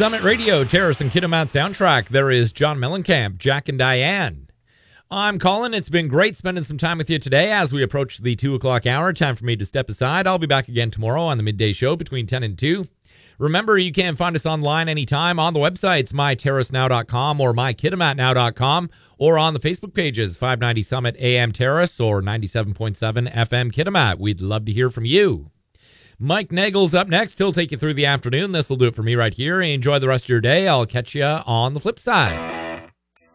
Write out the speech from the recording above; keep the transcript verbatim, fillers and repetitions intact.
Summit Radio, Terrace and Kitimat soundtrack. There is John Mellencamp, Jack and Diane. I'm Colin. It's been great spending some time with you today as we approach the two o'clock hour. Time for me to step aside. I'll be back again tomorrow on the midday show between ten and two. Remember, you can find us online anytime on the websites, my terrace now dot com or my kitimat now dot com, or on the Facebook pages, five ninety Summit A M Terrace or ninety-seven point seven F M Kitimat. We'd love to hear from you. Mike Nagel's up next. He'll take you through the afternoon. This will do it for me right here. Enjoy the rest of your day. I'll catch you on the flip side.